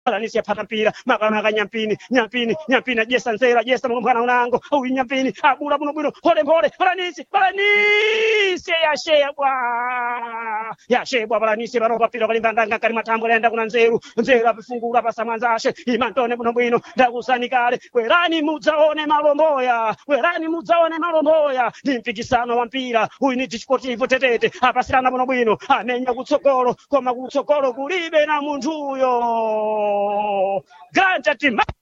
Balanisi yapata mpira makamaka nyampini jesa nzera jesa mwana unango uyu nyampini abula buno pole balanisi yashebwa balanisi baroba pira kalimbandanga kali matambo lenda kuna nzeru apifungura pasamanza ashe imantone buno ndakusanikale werani mudzaone malomboya ni mpikisano wa mpira uyu ni Desportivo Tetete apasirana buno amenya kutsogolo koma kutsogolo kulibe na munthuyo Granja Timba